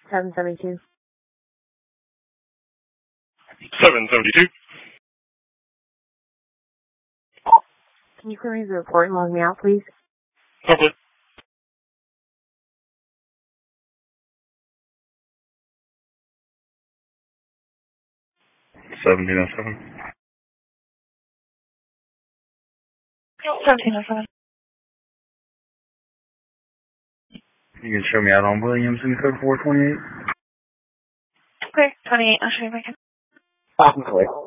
772. 772. Can you clear me the report and log me out, please? Okay. $17.07. 1707. You can show me out on Williamson, code 428. Okay, 28. I'll show you my I'm quick.